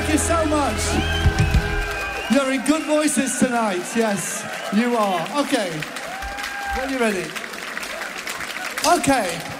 you so much. You're in good voices tonight. Yes, you are. Okay. When you're ready. Okay.